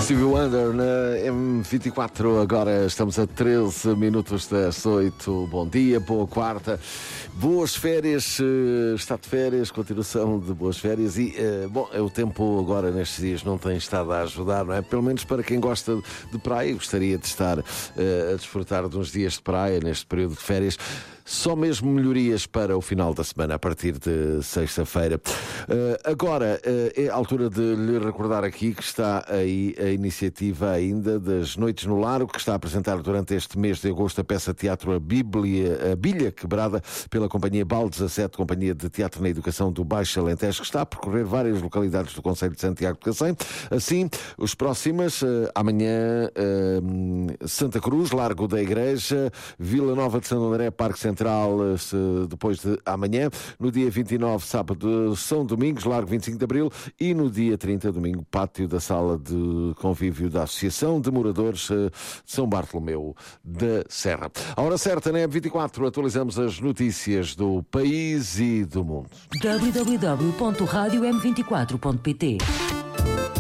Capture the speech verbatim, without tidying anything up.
Stevie Wonder na M vinte e quatro, agora estamos a treze minutos das oito. Bom dia, boa quarta, boas férias, está de férias, continuação de boas férias e, bom, o tempo agora nestes dias não tem estado a ajudar, não é? Pelo menos para quem gosta de praia, gostaria de estar a desfrutar de uns dias de praia neste período de férias. Só mesmo melhorias para o final da semana, a partir de sexta-feira. Uh, agora, uh, é a altura de lhe recordar aqui que está aí a iniciativa ainda das Noites no Largo, que está a apresentar durante este mês de agosto a peça de teatro A Bíblia, a Bilha Quebrada, pela companhia Bal dezassete, Companhia de Teatro na Educação do Baixo Alentejo, que está a percorrer várias localidades do concelho de Santiago de Cacém. Assim, os próximas, uh, amanhã, uh, Santa Cruz, Largo da Igreja, Vila Nova de Santo André, Parque Central, depois de amanhã. No dia vinte e nove, sábado, São Domingos, Largo vinte e cinco de Abril, e no dia trinta, domingo, pátio da Sala de Convívio da Associação de Moradores de São Bartolomeu da Serra. A hora certa na M vinte e quatro, atualizamos as notícias do país e do mundo. w w w ponto rádio m vinte e quatro ponto p t